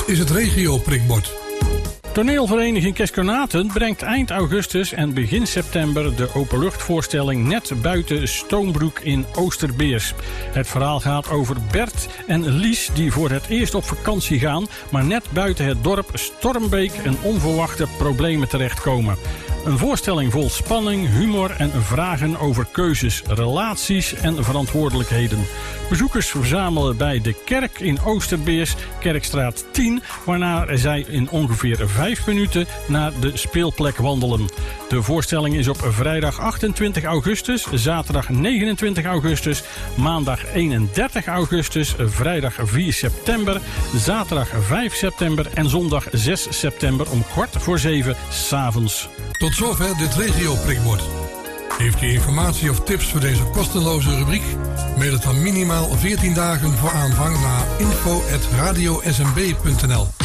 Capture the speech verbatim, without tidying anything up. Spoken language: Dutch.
is het regio-prikbord. Toneelvereniging Keskonaten brengt eind augustus en begin september de openluchtvoorstelling Net buiten Stoombroek in Oosterbeers. Het verhaal gaat over Bert en Lies die voor het eerst op vakantie gaan, maar net buiten het dorp Stormbeek een onverwachte problemen terechtkomen. Een voorstelling vol spanning, humor en vragen over keuzes, relaties en verantwoordelijkheden. Bezoekers verzamelen bij de kerk in Oosterbeers, Kerkstraat tien, waarna zij in ongeveer vijf minuten naar de speelplek wandelen. De voorstelling is op vrijdag achtentwintig augustus, zaterdag negenentwintig augustus, maandag eenendertig augustus, vrijdag vier september, zaterdag vijf september en zondag zes september om kwart voor zeven 's avonds. Tot zover dit regio-prikbord. Heeft u informatie of tips voor deze kosteloze rubriek? Mail het dan minimaal veertien dagen voor aanvang naar info at radio s m b punt n l.